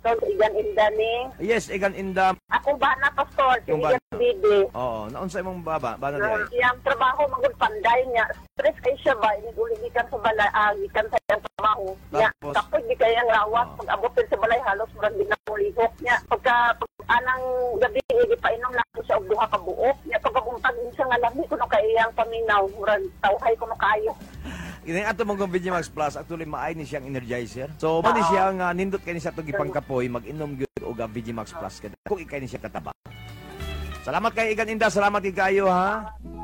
Pastor, igan inda ni. Yes, igan inda. Ako ba na, Pastor? Yung Igan bana. bibi. Oo, naunsay mong baba, bana di ay. Yung trabaho, magulpanday niya. Stress kayo siya ba? Inuligikan sa balay, gikan sa iyang trabaho. Tapos? Kapag di kayang lawas, pag abutin sa balay, halos murag di na mulihok niya. Pagka anang gabi, di pa inom lang siya og duha ka buok. Niya pagkabuntag siya nga lami ko no kayang paminaw, murag tawhay ko no kayo. Ini ato mong VGMax Plus actually maay ni siyang energizer. So mo ni siya nga nindot kay ni sa tug ipangkapoy mag-inom gyud og VGMax Plus kada kung ikay ni siya kataba. Salamat kay Igan Inda, salamat kay kayo ha.